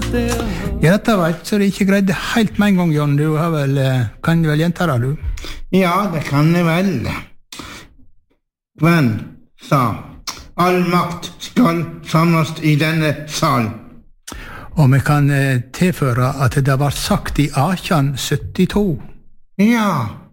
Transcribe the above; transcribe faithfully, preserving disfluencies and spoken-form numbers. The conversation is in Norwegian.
Ja, dette var ikke så det ikke greide helt med en gang, John. Du har vel, kan vel gjenta det, du? Ja, det kan jeg vel. Gwen sa, all makt skal samles i denne sal. Og vi kan tilføre at det var sagt i atten syttito. Ja.